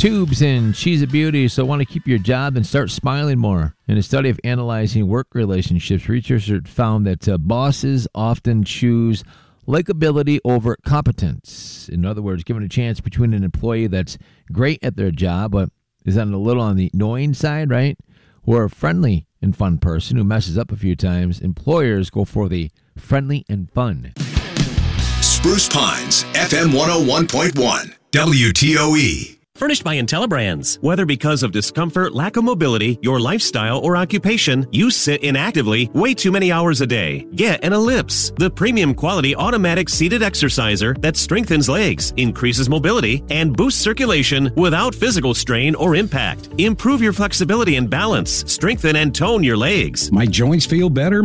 Tubes and she's a beauty, so want to keep your job and start smiling more. In a study of analyzing work relationships, researchers found that bosses often choose likability over competence. In other words, given a chance between an employee that's great at their job but is a little on the annoying side, right? Or a friendly and fun person who messes up a few times, employers go for the friendly and fun. Spruce Pines, FM 101.1, WTOE. Furnished by IntelliBrands. Whether because of discomfort, lack of mobility, your lifestyle, or occupation, you sit inactively way too many hours a day. Get an Ellipse, the premium quality automatic seated exerciser that strengthens legs, increases mobility, and boosts circulation without physical strain or impact. Improve your flexibility and balance, strengthen and tone your legs. My joints feel better.